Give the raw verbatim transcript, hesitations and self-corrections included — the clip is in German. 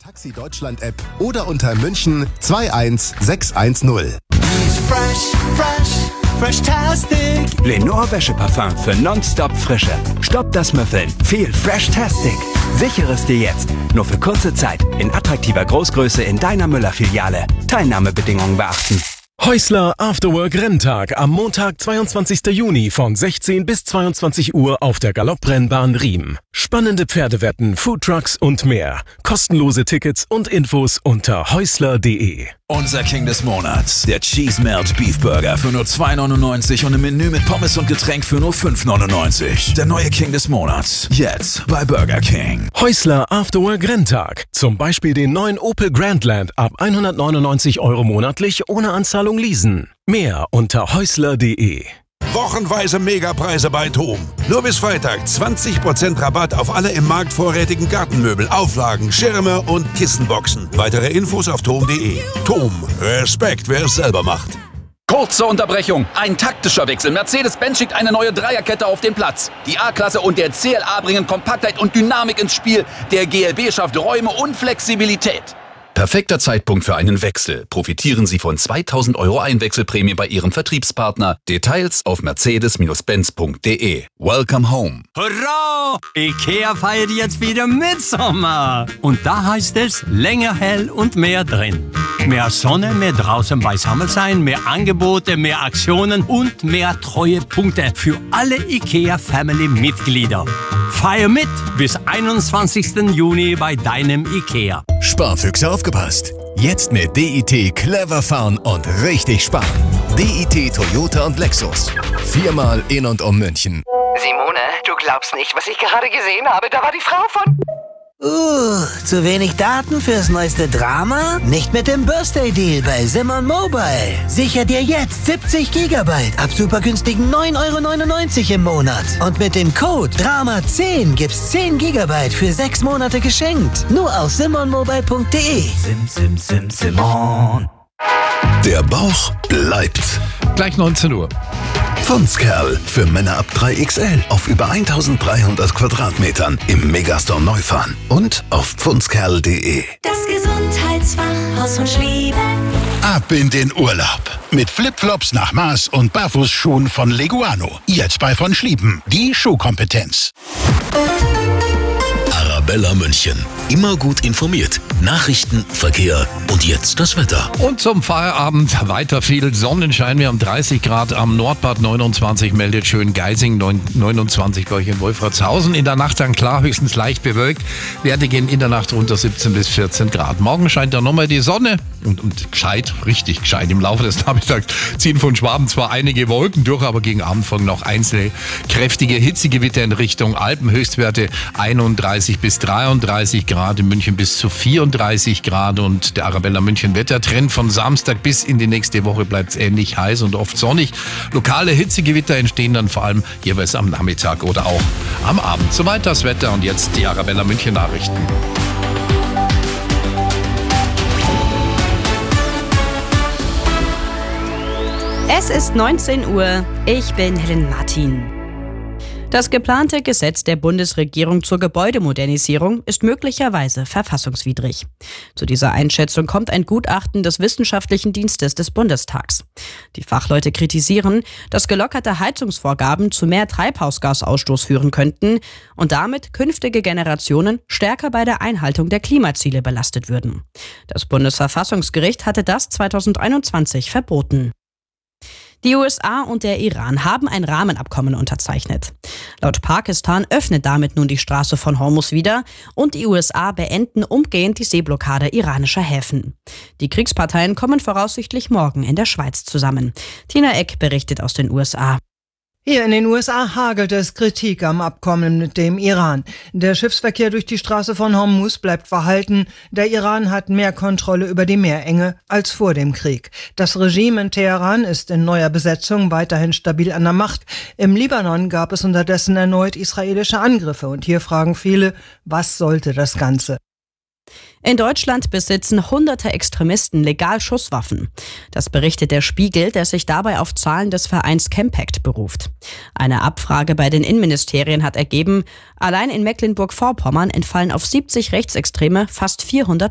Taxi Deutschland App oder unter München zwei eins sechs eins null. Fresh, fresh, fresh-tastic. Lenore Wäscheparfum für nonstop Frische. Stopp das Müffeln. Viel Fresh-tastic. Sichere es dir jetzt. Nur für kurze Zeit. In attraktiver Großgröße in deiner Müller-Filiale. Teilnahmebedingungen beachten. Häusler Afterwork Renntag am Montag, zweiundzwanzigsten Juni von sechzehn bis zweiundzwanzig Uhr auf der Galopprennbahn Riem. Spannende Pferdewetten, Foodtrucks und mehr. Kostenlose Tickets und Infos unter häusler punkt de. Unser King des Monats, der Cheese Melt Beef Burger für nur zwei neunundneunzig und im Menü mit Pommes und Getränk für nur fünf neunundneunzig. Der neue King des Monats, jetzt bei Burger King. Häusler Afterwork Renntag. Zum Beispiel den neuen Opel Grandland ab hundertneunundneunzig Euro monatlich ohne Anzahlung leasen. Mehr unter häusler punkt de. Wochenweise Megapreise bei TOM. Nur bis Freitag zwanzig Prozent Rabatt auf alle im Markt vorrätigen Gartenmöbel, Auflagen, Schirme und Kissenboxen. Weitere Infos auf tom punkt de. TOM. Respekt, wer es selber macht. Kurze Unterbrechung. Ein taktischer Wechsel. Mercedes-Benz schickt eine neue Dreierkette auf den Platz. Die A-Klasse und der C L A bringen Kompaktheit und Dynamik ins Spiel. Der G L B schafft Räume und Flexibilität. Perfekter Zeitpunkt für einen Wechsel. Profitieren Sie von zweitausend Euro Einwechselprämie bei Ihrem Vertriebspartner. Details auf mercedes benz punkt de. Welcome home. Hurra! IKEA feiert jetzt wieder Mitsommer. Und da heißt es länger hell und mehr drin. Mehr Sonne, mehr draußen beisammen sein, mehr Angebote, mehr Aktionen und mehr Treuepunkte für alle IKEA-Family-Mitglieder. Feier mit bis einundzwanzigsten Juni bei deinem IKEA. Sparfüchse aufgepasst. Jetzt mit D I T clever fahren und richtig sparen. D I T Toyota und Lexus. Viermal in und um München. Simone, du glaubst nicht, was ich gerade gesehen habe. Da war die Frau von... Uh, zu wenig Daten fürs neueste Drama? Nicht mit dem Birthday-Deal bei Simon Mobile. Sicher dir jetzt siebzig Gigabyte ab super günstigen neun Euro neunundneunzig im Monat. Und mit dem Code Drama zehn gibt's zehn Gigabyte für sechs Monate geschenkt. Nur auf simon mobile punkt de. Sim, sim, sim, Simon. Der Bauch bleibt. Gleich neunzehn Uhr. Pfundskerl für Männer ab drei X L auf über eintausenddreihundert Quadratmetern im Megastore Neufahren und auf pfundskerl punkt de. Das Gesundheitsfachhaus von Schlieben. Ab in den Urlaub. Mit Flipflops nach Maß und Barfußschuhen von Leguano. Jetzt bei von Schlieben. Die Schuhkompetenz. Arabella München. Immer gut informiert. Nachrichten, Verkehr und jetzt das Wetter. Und zum Feierabend weiter viel Sonnenschein. Wir haben dreißig Grad am Nordbad, neunundzwanzig meldet Schöngeising, neunundzwanzig bei euch in Wolfratshausen. In der Nacht dann klar, höchstens leicht bewölkt. Werte gehen in der Nacht runter siebzehn bis vierzehn Grad. Morgen scheint dann nochmal die Sonne und, und gescheit, richtig gescheit. Im Laufe des Nachmittags ziehen von Schwaben zwar einige Wolken durch, aber gegen Abend folgen noch einzelne kräftige Hitzegewitter in Richtung Alpen. Höchstwerte einunddreißig bis dreiunddreißig Grad, in München bis zu vierunddreißig Grad und der Arabella München Wettertrend von Samstag bis in die nächste Woche bleibt es ähnlich heiß und oft sonnig. Lokale Hitzegewitter entstehen dann vor allem jeweils am Nachmittag oder auch am Abend. Soweit das Wetter und jetzt die Arabella München Nachrichten. Es ist neunzehn Uhr. Ich bin Helen Martin. Das geplante Gesetz der Bundesregierung zur Gebäudemodernisierung ist möglicherweise verfassungswidrig. Zu dieser Einschätzung kommt ein Gutachten des Wissenschaftlichen Dienstes des Bundestags. Die Fachleute kritisieren, dass gelockerte Heizungsvorgaben zu mehr Treibhausgasausstoß führen könnten und damit künftige Generationen stärker bei der Einhaltung der Klimaziele belastet würden. Das Bundesverfassungsgericht hatte das zweitausendeinundzwanzig verboten. Die U S A und der Iran haben ein Rahmenabkommen unterzeichnet. Laut Pakistan öffnet damit nun die Straße von Hormuz wieder und die U S A beenden umgehend die Seeblockade iranischer Häfen. Die Kriegsparteien kommen voraussichtlich morgen in der Schweiz zusammen. Tina Eck berichtet aus den U S A. Hier in den U S A hagelt es Kritik am Abkommen mit dem Iran. Der Schiffsverkehr durch die Straße von Hormuz bleibt verhalten. Der Iran hat mehr Kontrolle über die Meerenge als vor dem Krieg. Das Regime in Teheran ist in neuer Besetzung weiterhin stabil an der Macht. Im Libanon gab es unterdessen erneut israelische Angriffe. Und hier fragen viele, was sollte das Ganze? In Deutschland besitzen hunderte Extremisten legal Schusswaffen. Das berichtet der Spiegel, der sich dabei auf Zahlen des Vereins Campact beruft. Eine Abfrage bei den Innenministerien hat ergeben, allein in Mecklenburg-Vorpommern entfallen auf siebzig Rechtsextreme fast vierhundert